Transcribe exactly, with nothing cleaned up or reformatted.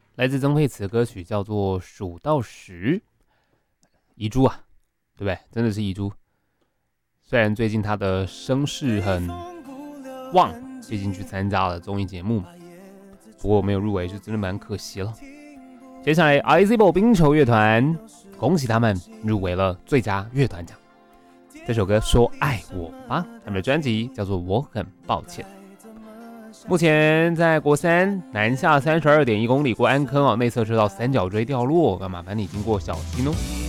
来自曾沛慈的歌曲叫做《数到十》，遗珠啊，对不对？真的是遗珠。虽然最近他的声势很旺，毕竟去参加了综艺节目嘛，不过没有入围就真的蛮可惜了。接下来 I Z B O 冰球乐团，恭喜他们入围了最佳乐团奖。这首歌《说爱我吧》，他们的专辑叫做《我很抱歉》。目前在国三南下三十二点一公里过安坑哦，内侧车道三角锥掉落，麻烦你经过小心哦。